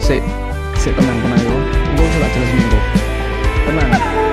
Sik, sik tenang tenang yo. Engko tak jelas minggu. Tenang.